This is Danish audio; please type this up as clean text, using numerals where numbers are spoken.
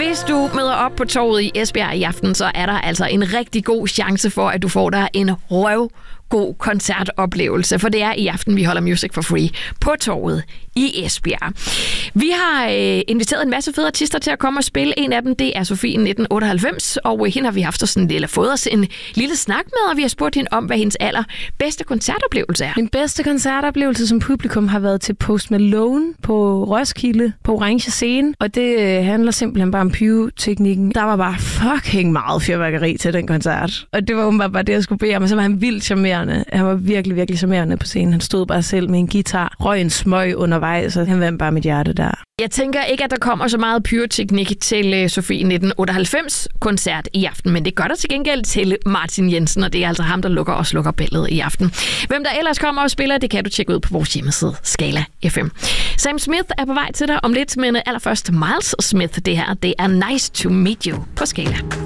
Hvis du møder op på torvet i Esbjerg i aften, så er der altså en rigtig god chance for, at du får dig en røvgod koncertoplevelse. For det er i aften, vi holder Music for Free på torvet i Esbjerg. Vi har inviteret en masse fede artister til at komme og spille. En af dem, det er Sofie 1998, og hende har vi haft fået os en lille snak med, og vi har spurgt hende om, hvad hendes allerbedste koncertoplevelse er. Min bedste koncertoplevelse som publikum har været til Post Malone på Roskilde på Orange Scene, og det handler simpelthen bare om pyroteknikken. Der var bare fucking meget fyrværkeri til den koncert, og det var åbenbart bare det, jeg skulle bede om. Så var han vildt charmerende. Han var virkelig, virkelig charmerende på scenen. Han stod bare selv med en guitar, røg en smøg undervejs, så han vandt bare mit hjerte der. Jeg tænker ikke, at der kommer så meget pyroteknik til Sofie 1998-koncert i aften, men det gør der til gengæld til Martin Jensen, og det er altså ham, der slukker billedet i aften. Hvem der ellers kommer og spiller, det kan du tjekke ud på vores hjemmeside, Skala FM. Sam Smith er på vej til dig om lidt, men allerførst Miles Smith. Det her, det er Nice to Meet You på Skala.